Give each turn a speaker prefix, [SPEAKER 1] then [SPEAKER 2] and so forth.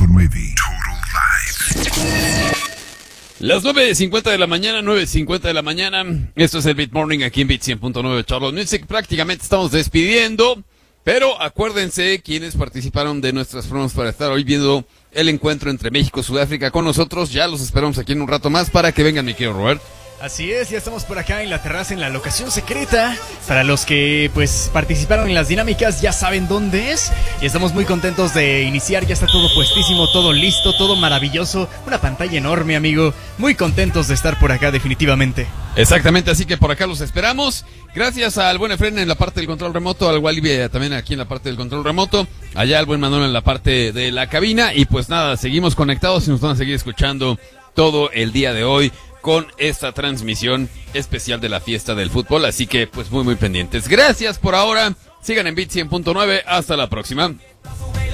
[SPEAKER 1] 100.9 Total Live.
[SPEAKER 2] Las 9:50 de la mañana, 9:50 de la mañana. Esto es el Beat Morning aquí en Beat 100.9 Charlotte Music. Prácticamente estamos despidiendo, pero acuérdense quienes participaron de nuestras promos para estar hoy viendo el encuentro entre México y Sudáfrica con nosotros. Ya los esperamos aquí en un rato más para que vengan, mi querido Robert.
[SPEAKER 3] Así es, ya estamos por acá en la terraza, en la locación secreta. Para los que pues participaron en las dinámicas, ya saben dónde es. Y estamos muy contentos de iniciar, ya está todo puestísimo, todo listo, todo maravilloso. Una pantalla enorme, amigo. Muy contentos de estar por acá, definitivamente.
[SPEAKER 2] Exactamente, así que por acá los esperamos. Gracias al buen Efren en la parte del control remoto, al Wally también aquí en la parte del control remoto, allá al buen Manuel en la parte de la cabina. Y pues nada, seguimos conectados y nos van a seguir escuchando todo el día de hoy con esta transmisión especial de la fiesta del fútbol, así que pues muy pendientes. Gracias por ahora, sigan en Beat 100.9, hasta la próxima.